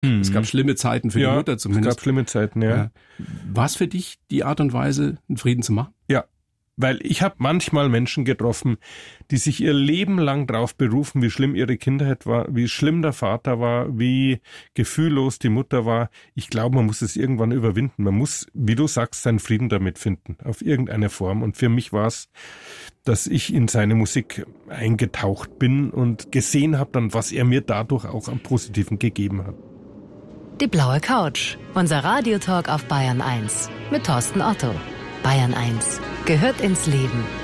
Es gab schlimme Zeiten für die Mutter zumindest. Es gab schlimme Zeiten, ja. War es für dich die Art und Weise, einen Frieden zu machen? Ja, weil ich habe manchmal Menschen getroffen, die sich ihr Leben lang darauf berufen, wie schlimm ihre Kindheit war, wie schlimm der Vater war, wie gefühllos die Mutter war. Ich glaube, man muss es irgendwann überwinden. Man muss, wie du sagst, seinen Frieden damit finden, auf irgendeine Form. Und für mich war es, dass ich in seine Musik eingetaucht bin und gesehen habe dann, was er mir dadurch auch am Positiven gegeben hat. Die blaue Couch, unser Radiotalk auf Bayern 1 mit Thorsten Otto. Bayern 1 gehört ins Leben.